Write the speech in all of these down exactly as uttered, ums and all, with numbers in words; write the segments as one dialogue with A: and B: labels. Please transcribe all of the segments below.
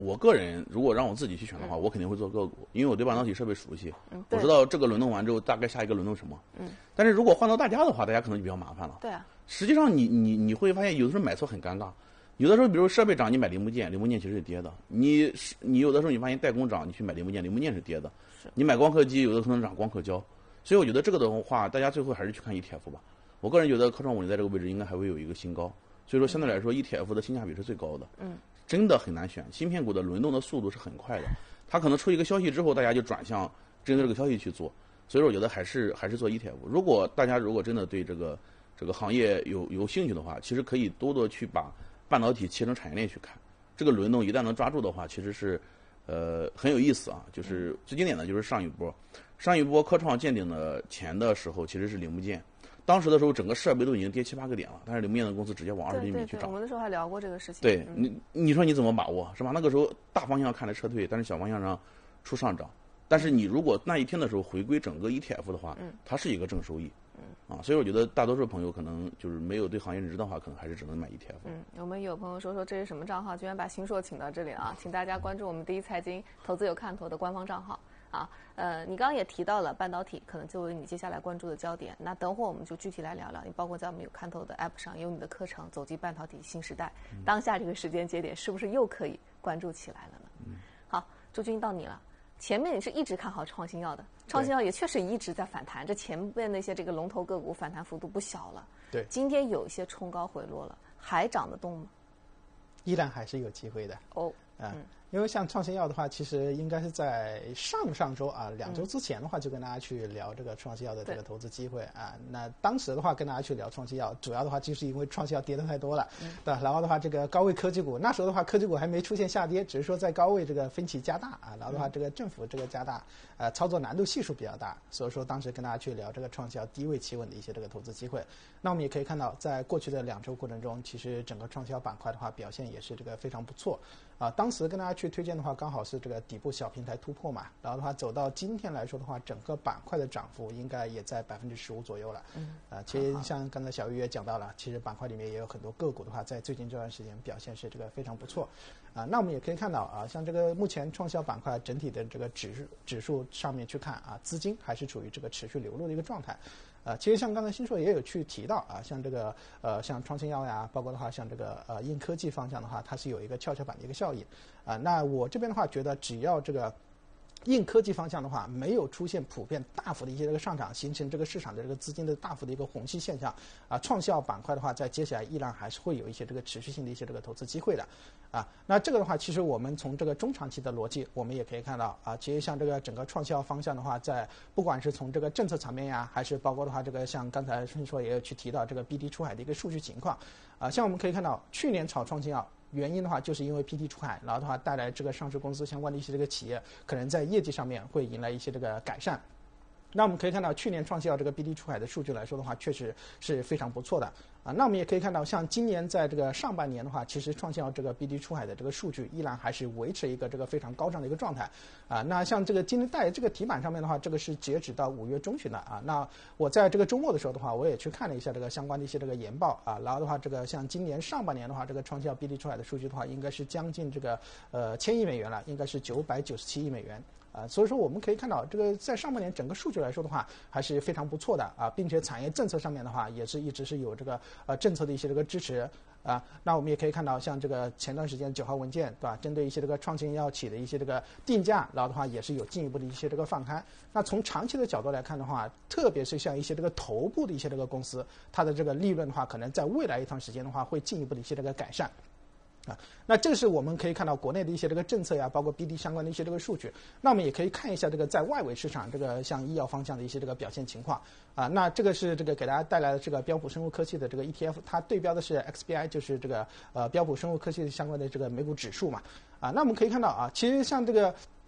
A: 我个人如果让我自己去选的话，嗯、我肯定会做个股，因为我对半导体设备熟悉，
B: 嗯、
A: 我知道这个轮动完之后大概下一个轮动什么。嗯。但是如果换到大家的话，大家可能就比较麻烦了。
B: 对啊。
A: 实际上你，你你你会发现，有的时候买错很尴尬。有的时候，比如设备涨，你买零部件，零部件其实是跌的。你你有的时候你发现代工涨，你去买零部件，零部件是跌的。你买光刻机，有的可能涨光刻胶。所以我觉得这个的话，大家最后还是去看 E T F 吧。我个人觉得科创五零在这个位置应该还会有一个新高。所以说，相对来说 ，E T F 的性价比是最高的。
B: 嗯。
A: 真的很难选，芯片股的轮动的速度是很快的。它可能出一个消息之后，大家就转向针对这个消息去做。所以说，我觉得还是还是做 E T F。如果大家如果真的对这个这个行业有有兴趣的话，其实可以多多去把半导体切成产业链去看。这个轮动一旦能抓住的话，其实是呃很有意思啊。就是最经典的就是上一波，上一波科创见顶的前的时候，其实是零部件。当时的时候，整个设备都已经跌七八个点了，但是零部件的公司直接往二十厘米去涨。
B: 我们那时候还聊过这个事情。
A: 对、
B: 嗯、
A: 你，你说你怎么把握是吧？那个时候大方向看着撤退，但是小方向上出上涨。但是你如果那一天的时候回归整个 E T F 的话，
B: 嗯、
A: 它是一个正收益。
B: 嗯
A: 啊，所以我觉得大多数朋友可能就是没有对行业认知的话，可能还是只能买 E T F。
B: 嗯，我们有朋友说说这是什么账号，居然把新硕请到这里啊，请大家关注我们第一财经投资有看头的官方账号。啊，呃，你刚刚也提到了半导体可能作为你接下来关注的焦点，那等会儿我们就具体来聊聊。你包括在我们有看头的 App 上有你的课程《走进半导体新时代》，
A: 嗯、
B: 当下这个时间节点是不是又可以关注起来了呢？
A: 嗯、
B: 好，朱军到你了。前面你是一直看好创新药的，创新药也确实一直在反弹，这前面那些这个龙头个股反弹幅度不小了。
C: 对，
B: 今天有一些冲高回落了，还涨得动吗？
C: 依然还是有机会的。
B: 哦，
C: 啊。嗯因为像创新药的话，其实应该是在上上周啊，两周之前的话，就跟大家去聊这个创新药的这个投资机会啊。那当时的话，跟大家去聊创新药，主要的话就是因为创新药跌得太多了，
B: 嗯、
C: 对吧？然后的话，这个高位科技股，那时候的话，科技股还没出现下跌，只是说在高位这个分歧加大啊。然后的话，这个政府这个加大，呃，操作难度系数比较大，所以说当时跟大家去聊这个创新药低位企稳的一些这个投资机会。那我们也可以看到，在过去的两周过程中，其实整个创新药板块的话，表现也是这个非常不错啊。当时跟大家去推荐的话，刚好是这个底部小平台突破嘛，然后的话走到今天来说的话，整个板块的涨幅应该也在百分之十五左右了。
B: 嗯，
C: 啊，其实像刚才小玉也讲到了，其实板块里面也有很多个股的话，在最近这段时间表现是这个非常不错。啊，那我们也可以看到啊，像这个目前创新药板块整体的这个指数指数上面去看啊，资金还是处于这个持续流入的一个状态。呃，其实像刚才新硕也有去提到啊，像这个呃，像创新药呀，包括的话像这个呃硬科技方向的话，它是有一个跷跷板的一个效应啊。那我这边的话觉得，只要这个硬科技方向的话，没有出现普遍大幅的一些这个上涨，形成这个市场的这个资金的大幅的一个虹吸现象啊，创新药板块的话，在接下来依然还是会有一些这个持续性的一些这个投资机会的啊。那这个的话，其实我们从这个中长期的逻辑，我们也可以看到啊，其实像这个整个创新药方向的话，在不管是从这个政策层面呀，还是包括的话这个像刚才顺说也有去提到这个 B D 出海的一个数据情况啊，像我们可以看到去年炒创新药。原因的话，就是因为 P T 出海，然后的话带来这个上市公司相关的一些这个企业，可能在业绩上面会迎来一些这个改善。那我们可以看到，去年创新药这个 B D 出海的数据来说的话，确实是非常不错的啊。那我们也可以看到，像今年在这个上半年的话，其实创新药这个 B D 出海的这个数据依然还是维持一个这个非常高涨的一个状态啊。那像这个今天带这个题板上面的话，这个是截止到五月中旬的啊。那我在这个周末的时候的话，我也去看了一下这个相关的一些这个研报啊。然后的话，这个像今年上半年的话，这个创新药 B D 出海的数据的话，应该是将近这个呃千亿美元了，应该是九百九十七亿美元。啊，所以说我们可以看到，这个在上半年整个数据来说的话，还是非常不错的啊，并且产业政策上面的话，也是一直是有这个呃政策的一些这个支持啊。那我们也可以看到，像这个前段时间九号文件，对吧？针对一些这个创新药企的一些这个定价，然后的话也是有进一步的一些这个放开。那从长期的角度来看的话，特别是像一些这个头部的一些这个公司，它的这个利润的话，可能在未来一段时间的话，会进一步的一些这个改善。啊，那这个是我们可以看到国内的一些这个政策呀，包括 B D 相关的一些这个数据。那我们也可以看一下这个在外围市场这个像医药方向的一些这个表现情况啊。那这个是这个给大家带来的这个标普生物科技的这个 E T F， 它对标的是 X B I， 就是这个呃标普生物科技相关的这个美股指数嘛。啊，那我们可以看到啊，其实像这个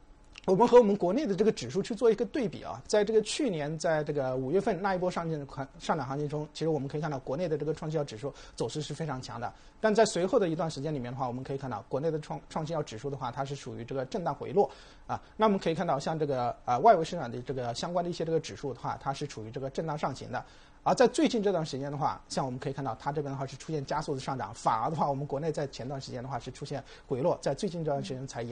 C: 我们和我们国内的这个指数去做一个对比啊，在这个去年在这个五月份那一波上涨上涨行情中，其实我们可以看到国内的这个创新药指数走势是非常强的。但在随后的一段时间里面的话，我们可以看到国内的创创新药指数的话，它是属于这个震荡回落啊。那我们可以看到像这个呃外围市场的这个相关的一些这个指数的话，它是处于这个震荡上行的。而在最近这段时间的话，像我们可以看到，它这边的话是出现加速的上涨，反而的话，我们国内在前段时间的话是出现回落，在最近这段时间才